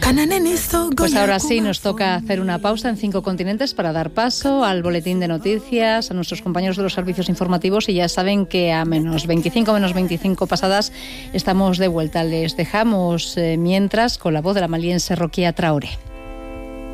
Pues ahora sí, nos toca hacer una pausa en 5 continentes para dar paso al boletín de noticias, a nuestros compañeros de los servicios informativos, y ya saben que a menos 25 pasadas estamos de vuelta. Les dejamos mientras con la voz de la maliense Roquia Traoré.